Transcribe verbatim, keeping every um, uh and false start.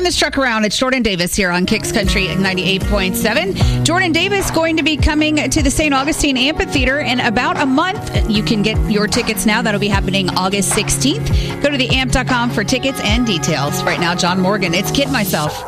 this truck around. It's Jordan Davis here on Kicks Country ninety-eight point seven. Jordan Davis going to be coming to the Saint Augustine Amphitheater in about a month. You can get your tickets now. That'll be happening August sixteenth. Go to the amp dot com for tickets and details. Right now, John Morgan. It's Kid Myself.